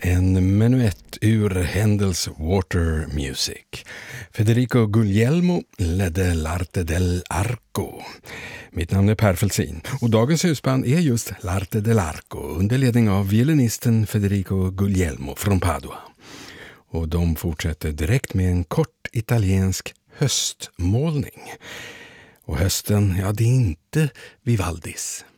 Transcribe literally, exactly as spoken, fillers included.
En menuett ur Händels Water Music. Federico Guglielmo ledde L'Arte dell'Arco. Mitt namn är Per Felsin och dagens husband är just L'Arte dell'Arco under ledning av violinisten Federico Guglielmo från Padua. Och de fortsätter direkt med en kort italiensk höstmålning. Och hösten, ja, det är inte Vivaldis.